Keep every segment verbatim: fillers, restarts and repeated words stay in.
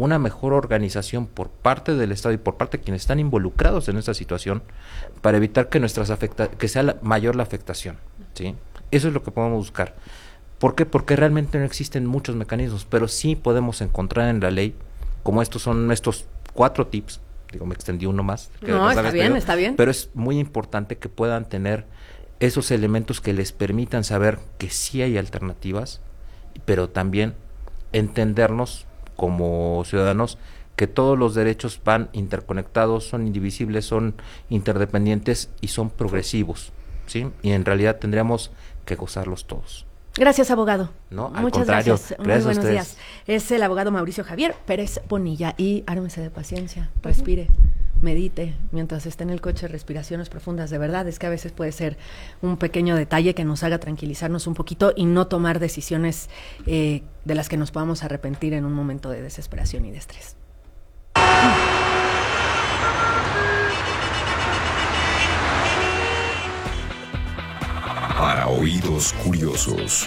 una mejor organización por parte del Estado y por parte de quienes están involucrados en esta situación para evitar que nuestras afecta que sea la, mayor la afectación, ¿sí? Eso es lo que podemos buscar. ¿Por qué? Porque realmente no existen muchos mecanismos, pero sí podemos encontrar en la ley, como estos son estos cuatro tips, digo, me extendí uno más. No, está bien, pedido, está bien. Pero es muy importante que puedan tener esos elementos que les permitan saber que sí hay alternativas, pero también entendernos como ciudadanos que todos los derechos van interconectados, son indivisibles, son interdependientes y son progresivos, ¿sí? Y en realidad tendríamos que gozarlos todos. Gracias, abogado. No, al Muchas contrario, gracias. Muy gracias buenos a días. Es el abogado Mauricio Javier Pérez Bonilla. Y ármese de paciencia, respire, medite mientras esté en el coche, respiraciones profundas. De verdad, es que a veces puede ser un pequeño detalle que nos haga tranquilizarnos un poquito y no tomar decisiones eh, de las que nos podamos arrepentir en un momento de desesperación y de estrés. Para oídos curiosos.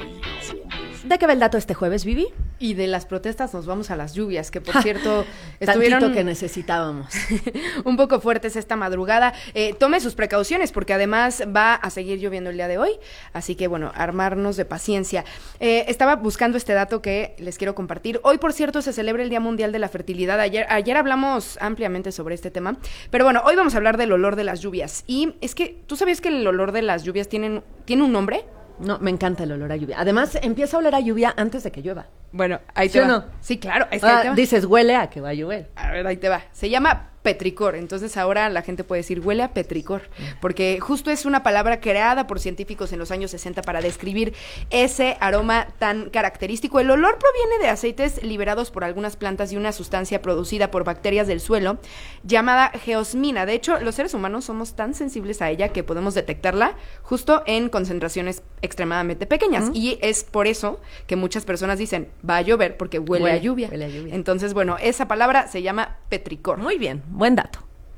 ¿De qué va el dato este jueves, Vivi? Y de las protestas nos vamos a las lluvias, que por cierto estuvieron tantito que necesitábamos. un poco fuertes esta madrugada. Eh, tome sus precauciones porque además va a seguir lloviendo el día de hoy, así que bueno, armarnos de paciencia. Eh, estaba buscando este dato que les quiero compartir. Hoy, por cierto, se celebra el Día Mundial de la Fertilidad. Ayer, ayer hablamos ampliamente sobre este tema, pero bueno, hoy vamos a hablar del olor de las lluvias. Y es que, ¿tú sabías que el olor de las lluvias tienen, tiene un nombre? No, me encanta el olor a lluvia. Además, empieza a oler a lluvia antes de que llueva. Bueno, ahí ¿Sí te o va. no? Sí, claro. Es que ah, ahí te va. Dices, huele a que va a llover. A ver, ahí te va. Se llama petricor, entonces ahora la gente puede decir huele a petricor, porque justo es una palabra creada por científicos en los años sesenta para describir ese aroma tan característico. El olor proviene de aceites liberados por algunas plantas y una sustancia producida por bacterias del suelo llamada geosmina. De hecho, los seres humanos somos tan sensibles a ella que podemos detectarla justo en concentraciones extremadamente pequeñas, uh-huh. y es por eso que muchas personas dicen va a llover porque huele, huele, a lluvia. huele a lluvia. Entonces, bueno, esa palabra se llama petricor. Muy bien. Buen dato.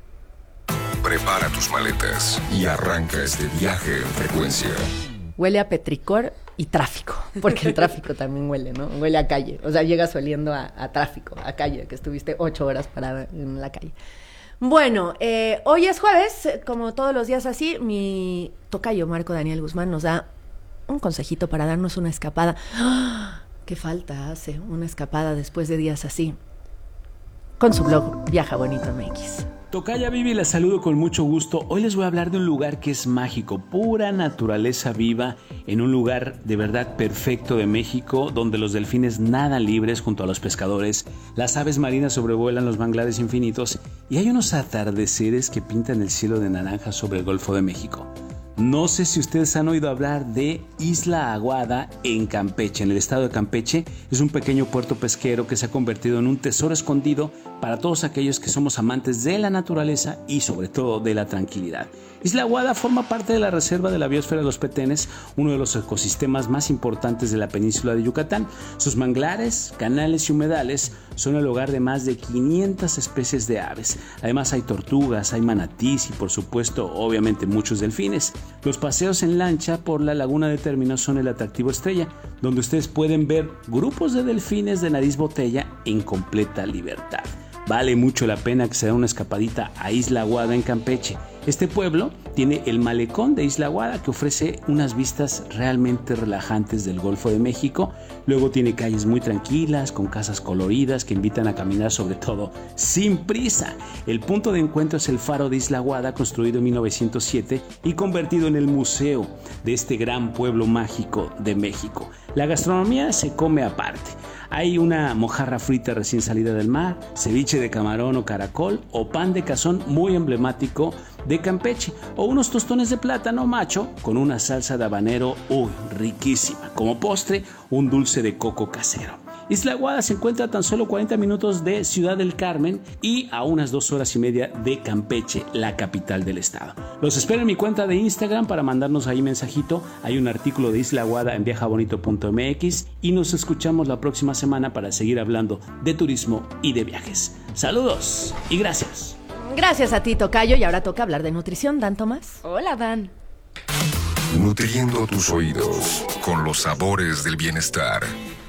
Prepara tus maletas y arranca este viaje en frecuencia. Huele a petricor y tráfico, porque el tráfico también huele, ¿no? Huele a calle. O sea, llegas oliendo a, a tráfico, a calle, que estuviste ocho horas parada en la calle. Bueno, eh, hoy es jueves, como todos los días así, mi tocayo Marco Daniel Guzmán nos da un consejito para darnos una escapada. ¡Oh! ¿Qué falta hace una escapada después de días así? Con su blog Viaja Bonito M X. Tocaya Vivi, la saludo con mucho gusto. Hoy les voy a hablar de un lugar que es mágico, pura naturaleza viva, en un lugar de verdad perfecto de México, donde los delfines nadan libres junto a los pescadores, las aves marinas sobrevuelan los manglares infinitos y hay unos atardeceres que pintan el cielo de naranja sobre el Golfo de México. No sé si ustedes han oído hablar de Isla Aguada en Campeche, en el estado de Campeche. Es un pequeño puerto pesquero que se ha convertido en un tesoro escondido para todos aquellos que somos amantes de la naturaleza y sobre todo de la tranquilidad. Isla Aguada forma parte de la reserva de la biosfera de los Petenes, uno de los ecosistemas más importantes de la península de Yucatán. Sus manglares, canales y humedales son el hogar de más de quinientas especies de aves. Además hay tortugas, hay manatís y por supuesto, obviamente, muchos delfines. Los paseos en lancha por la laguna de términos son el atractivo estrella, donde ustedes pueden ver grupos de delfines de nariz botella en completa libertad. Vale mucho la pena que se den una escapadita a Isla Aguada en Campeche. Este pueblo tiene el malecón de Isla Aguada que ofrece unas vistas realmente relajantes del Golfo de México. Luego tiene calles muy tranquilas con casas coloridas que invitan a caminar, sobre todo sin prisa. El punto de encuentro es el faro de Isla Aguada, construido en mil novecientos siete y convertido en el museo de este gran pueblo mágico de México. La gastronomía se come aparte. Hay una mojarra frita recién salida del mar, ceviche de camarón o caracol o pan de cazón muy emblemático de Campeche o unos tostones de plátano macho con una salsa de habanero, uy, riquísima. Como postre, un dulce de coco casero. Isla Aguada se encuentra a tan solo cuarenta minutos de Ciudad del Carmen y a unas dos horas y media de Campeche, la capital del estado. Los espero en mi cuenta de Instagram para mandarnos ahí mensajito. Hay un artículo de Isla Aguada en viaja bonito punto m x y nos escuchamos la próxima semana para seguir hablando de turismo y de viajes. Saludos y gracias. Gracias a ti, tocayo, y ahora toca hablar de nutrición. ¿Dan Tomás? Hola, Dan. Nutriendo tus oídos con los sabores del bienestar.